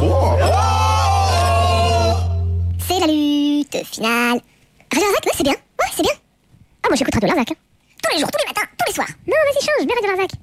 C'est la lutte finale. Radio Larzac, ouais, c'est bien. Ouais, c'est bien. Ah, moi j'écoute Radio Larzac. Tous les jours, tous les matins, tous les soirs. Non, vas-y, change, mets Radio Larzac.